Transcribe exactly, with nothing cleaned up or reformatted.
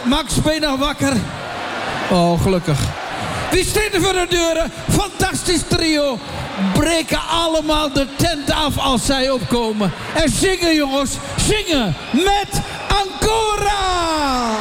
Max, ben je nog wakker? Oh, gelukkig. Wie staat er voor de deuren? Fantastisch trio. Breken allemaal de tent af als zij opkomen. En zingen, jongens. Zingen met Ancora.